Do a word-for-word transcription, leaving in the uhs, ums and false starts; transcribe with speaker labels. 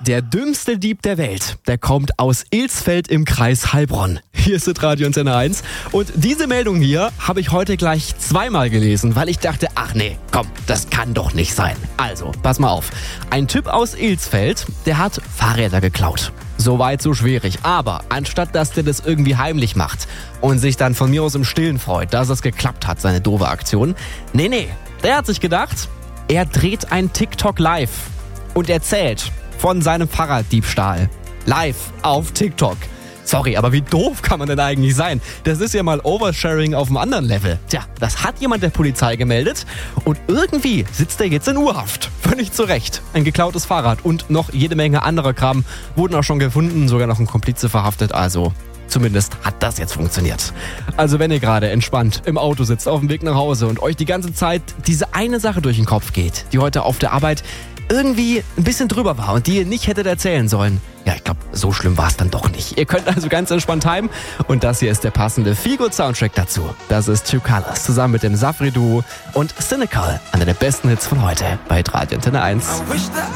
Speaker 1: Der dümmste Dieb der Welt, der kommt aus Ilsfeld im Kreis Heilbronn. Hier ist Radio Antenne eins. Und diese Meldung hier habe ich heute gleich zweimal gelesen, weil ich dachte, ach nee, komm, das kann doch nicht sein. Also, pass mal auf. Ein Typ aus Ilsfeld, der hat Fahrräder geklaut. So weit, so schwierig. Aber anstatt, dass der das irgendwie heimlich macht und sich dann von mir aus im Stillen freut, dass es geklappt hat, seine doofe Aktion. Nee, nee, der hat sich gedacht, er dreht ein TikTok live und erzählt von seinem Fahrraddiebstahl. Live auf TikTok. Sorry, aber wie doof kann man denn eigentlich sein? Das ist ja mal Oversharing auf einem anderen Level. Tja, das hat jemand der Polizei gemeldet und irgendwie sitzt er jetzt in Urhaft. Völlig zu Recht. Ein geklautes Fahrrad und noch jede Menge anderer Kram wurden auch schon gefunden, sogar noch ein Komplize verhaftet, also zumindest hat das jetzt funktioniert. Also wenn ihr gerade entspannt im Auto sitzt, auf dem Weg nach Hause und euch die ganze Zeit diese eine Sache durch den Kopf geht, die heute auf der Arbeit irgendwie ein bisschen drüber war und die ihr nicht hättet erzählen sollen. Ja, ich glaube, so schlimm war es dann doch nicht. Ihr könnt also ganz entspannt heim und das hier ist der passende Feel-Good-Soundtrack dazu. Das ist Two Colors zusammen mit dem Safri-Duo und Cynical, einer der besten Hits von heute bei Radio Antenne eins.